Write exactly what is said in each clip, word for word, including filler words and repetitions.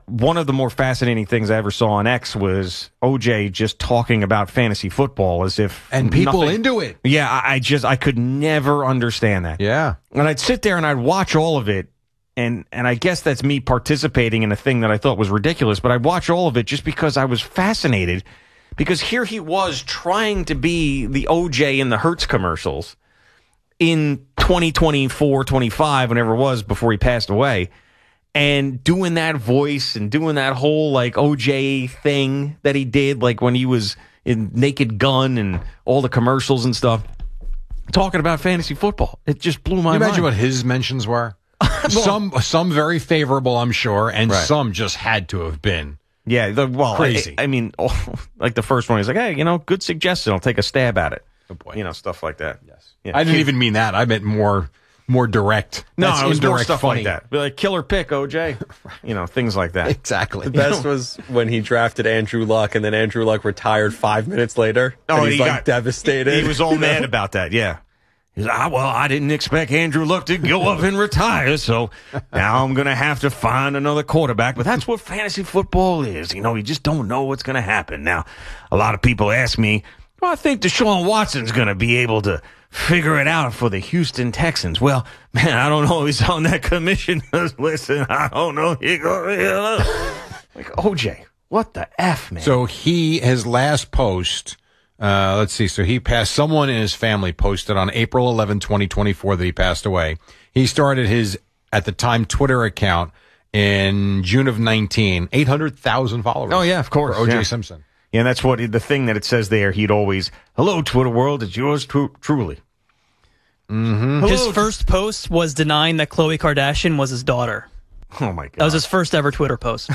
one of the more fascinating things I ever saw on X was O J just talking about fantasy football as if and people nothing, into it. Yeah, I, I just I could never understand that. Yeah, and I'd sit there and I'd watch all of it, and and I guess that's me participating in a thing that I thought was ridiculous, but I'd watch all of it just because I was fascinated, because here he was trying to be the O J in the Hertz commercials in twenty twenty-four, twenty-five, whenever it was before he passed away. And doing that voice and doing that whole, like, O J thing that he did, like when he was in Naked Gun and all the commercials and stuff, talking about fantasy football. It just blew my Can you mind. imagine what his mentions were? some some very favorable, I'm sure, and Right. some just had to have been Yeah, the, well, crazy. I, I mean, oh, like the first one, he's like, hey, you know, good suggestion. I'll take a stab at it. Good boy. You know, stuff like that. Yes. Yeah. I didn't even mean that. I meant more more direct. No, That's it was more indirect stuff funny. like that. Be like, killer pick, O J. You know, things like that. Exactly. The best was when he drafted Andrew Luck, and then Andrew Luck retired five minutes later. Oh, and he's he like got- devastated. He was all You know? mad about that, yeah. He's like, ah, well, I didn't expect Andrew Luck to go up and retire, so now I'm going to have to find another quarterback. But that's what fantasy football is. You know, you just don't know what's going to happen. Now, a lot of people ask me, well, I think Deshaun Watson's going to be able to figure it out for the Houston Texans. Well, man, I don't know. He's on that commissioner's list, and I don't know. He go, like, O J, what the F, man? So he, his last post, uh, let's see. So he passed, someone in his family posted on April eleventh, twenty twenty-four that he passed away. He started his, at the time, Twitter account in June of nineteen, eight hundred thousand followers. Oh, yeah, of course. For O J yeah. Simpson. Yeah, and that's what the thing that it says there. He'd always, hello, Twitter world, it's yours tru- truly. Mm-hmm. Hello, His first post was denying that Khloe Kardashian was his daughter. Oh, my God. That was his first ever Twitter post.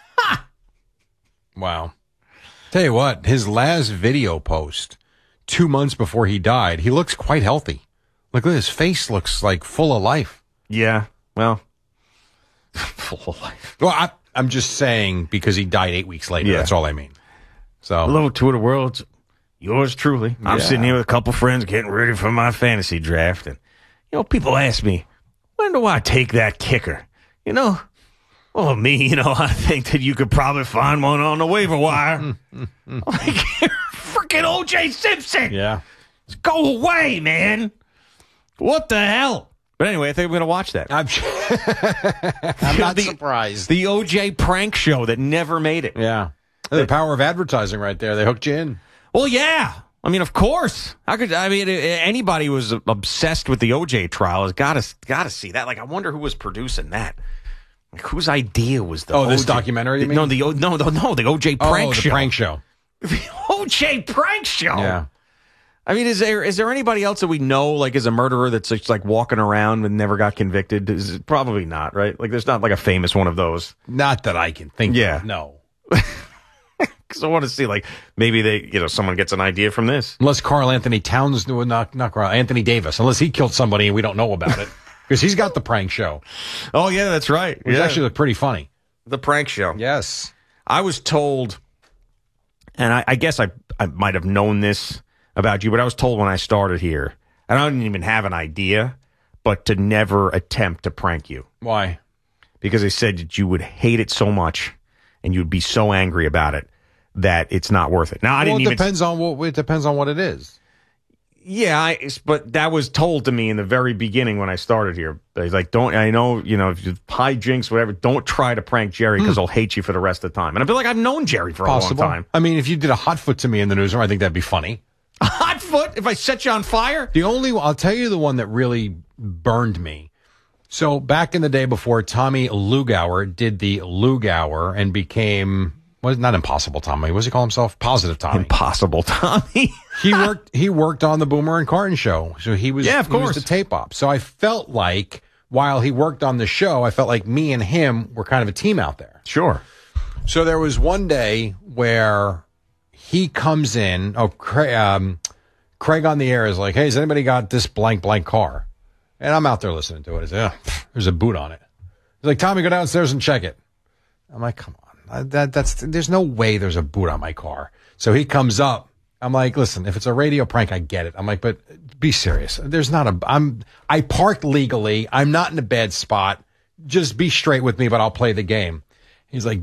Wow. Tell you what, his last video post, two months before he died, he looks quite healthy. Look at his face, looks like full of life. Yeah, well, full of life. Well, I, I'm just saying because he died eight weeks later. Yeah. That's all I mean. So, Hello, Twitter world, it's yours truly. I'm Yeah. sitting here with a couple friends getting ready for my fantasy draft. And, you know, people ask me, when do I take that kicker? You know, well, me, you know, I think that you could probably find one on the waiver wire. Like, freaking O J Simpson. yeah. Just go away, man. What the hell? But anyway, I think we're going to watch that. I'm, I'm not The- surprised. The O J prank show that never made it. Yeah. The power of advertising right there. They hooked you in. Well, yeah. I mean, of course. How could I mean anybody who was obsessed with the O J trial has got to got to see that. Like, I wonder who was producing that. Like, whose idea was the Oh, this O J documentary, you mean? No, the O- no, no, no, the O J prank oh, show. the prank show. The O J prank show. Yeah. I mean, is there is there anybody else that we know, like, as a murderer that's just like walking around and never got convicted? Is it, probably not, right? Like, there's not like a famous one of those. Not that I can think Yeah. of. No. Because I want to see, like, maybe they, you know, someone gets an idea from this. Unless Carl Anthony Towns, no, not, not Carl, Anthony Davis. Unless he killed somebody and we don't know about it. Because he's got the prank show. Oh, yeah, that's right. Which yeah. actually looked pretty funny. The prank show. Yes. I was told, and I, I guess I, I might have known this about you, but I was told when I started here, and I didn't even have an idea, but to never attempt to prank you. Why? Because they said that you would hate it so much and you'd be so angry about it that it's not worth it. Now, I well, didn't it even... depends on what, it depends on what it is. Yeah, I, but that was told to me in the very beginning when I started here. He's like, don't, I know, you know, if you hijinks, whatever, don't try to prank Jerry because he'll hate you for the rest of the time. And I feel like I've known Jerry for Possible. a long time. I mean, if you did a hot foot to me in the newsroom, I think that'd be funny. A hot foot? If I set you on fire? The only, I'll tell you the one that really burned me. So back in the day before Tommy Lugauer did the Lugauer and became, was not Impossible Tommy, what does he call himself? Positive Tommy. Impossible Tommy. he worked, he worked on the Boomer and Carton show. So he was, Yeah, of he was course. the tape op. So I felt like while he worked on the show, I felt like me and him were kind of a team out there. Sure. So there was one day where he comes in. Oh, Craig, um, Craig on the air is like, hey, has anybody got this blank, blank car? And I'm out there listening to it. He's like, oh, there's a boot on it. He's like, Tommy, go downstairs and check it. I'm like, come on. That, that's, there's no way there's a boot on my car. So he comes up. I'm like, listen, if it's a radio prank, I get it. I'm like, but be serious. There's not a, I'm, I parked legally. I'm not in a bad spot. Just be straight with me, but I'll play the game. He's like,